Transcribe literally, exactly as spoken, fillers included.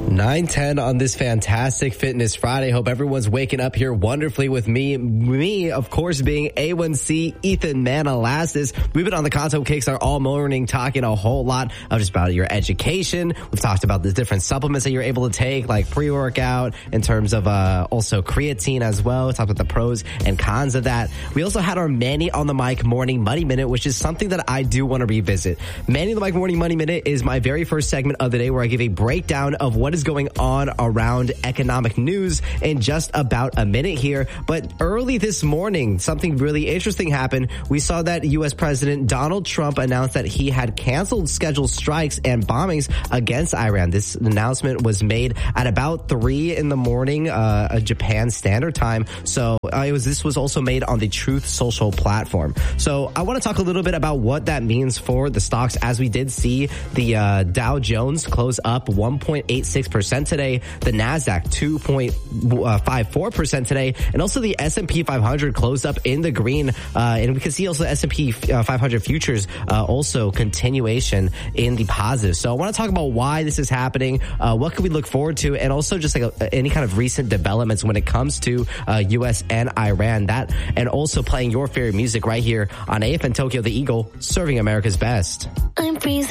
nine ten on this fantastic Fitness Friday. Hope everyone's waking up here wonderfully with me. Me, of course, being A one C, Ethan Manalastis. We've been on the Conto Kickstart all morning talking a whole lot of just about your education. We've talked about the different supplements that you're able to take, like pre-workout, in terms of uh also creatine as well. We talked about the pros and cons of that. We also had our Manny on the Mic Morning Money Minute, which is something that I do want to revisit. Manny on the Mic Morning Money Minute is my very first segment of the day where I give a breakdown of what is going on around economic news in just about a minute here. But early this morning, something really interesting happened. We saw that U S President Donald Trump announced that he had canceled scheduled strikes and bombings against Iran. This announcement was made at about three in the morning, uh, Japan Standard Time. So uh, it was, this was also made on the Truth Social platform. So I want to talk a little bit about what that means for the stocks, as we did see the uh, Dow Jones close up one point eight six percent today, the NASDAQ two point five four percent today, and also the S and P five hundred closed up in the green. Uh, and we can see also the S and P five hundred futures uh, also continuation in the positive. So I want to talk about why this is happening, uh, what can we look forward to, and also just like a, any kind of recent developments when it comes to uh, U S and Iran. That, and also playing your favorite music right here on A F N Tokyo, the Eagle, serving America's best. I'm freezing.